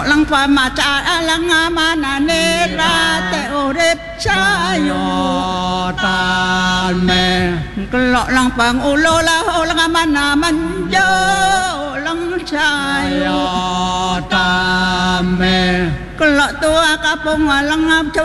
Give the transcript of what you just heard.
kelok lang pamaca alang amana nera te urip sayo tan me kelok lang pangulo lah lang amana manjo lang sayo tan me kelok tua kapung alang